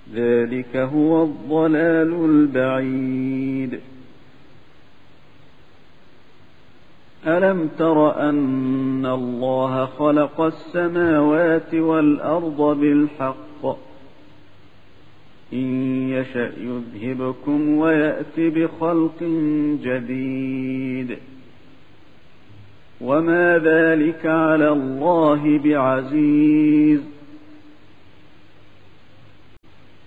ذلك هو الضلال البعيد. ألم تر أن الله خلق السماوات والأرض بالحق إن يشأ يذهبكم ويأت بخلق جديد وما ذلك على الله بعزيز